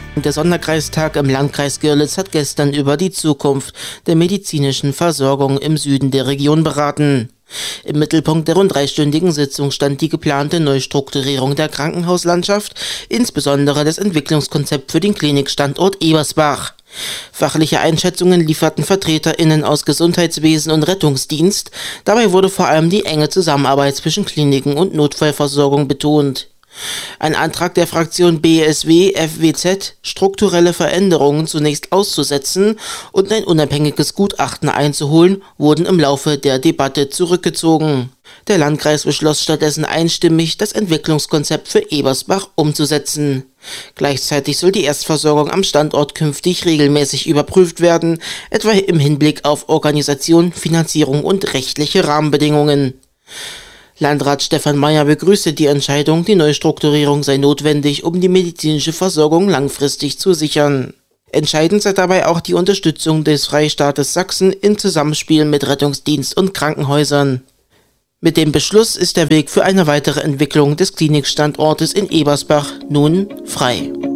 Der Sonderkreistag im Landkreis Görlitz hat gestern über die Zukunft der medizinischen Versorgung im Süden der Region beraten. Im Mittelpunkt der rund dreistündigen Sitzung stand die geplante Neustrukturierung der Krankenhauslandschaft, insbesondere das Entwicklungskonzept für den Klinikstandort Ebersbach. Fachliche Einschätzungen lieferten VertreterInnen aus Gesundheitswesen und Rettungsdienst. Dabei wurde vor allem die enge Zusammenarbeit zwischen Kliniken und Notfallversorgung betont. Ein Antrag der Fraktion BSW-FWZ, strukturelle Veränderungen zunächst auszusetzen und ein unabhängiges Gutachten einzuholen, wurden im Laufe der Debatte zurückgezogen. Der Landkreis beschloss stattdessen einstimmig, das Entwicklungskonzept für Ebersbach umzusetzen. Gleichzeitig soll die Erstversorgung am Standort künftig regelmäßig überprüft werden, etwa im Hinblick auf Organisation, Finanzierung und rechtliche Rahmenbedingungen. Landrat Stefan Meyer begrüßte die Entscheidung, die Neustrukturierung sei notwendig, um die medizinische Versorgung langfristig zu sichern. Entscheidend sei dabei auch die Unterstützung des Freistaates Sachsen im Zusammenspiel mit Rettungsdienst und Krankenhäusern. Mit dem Beschluss ist der Weg für eine weitere Entwicklung des Klinikstandortes in Ebersbach nun frei.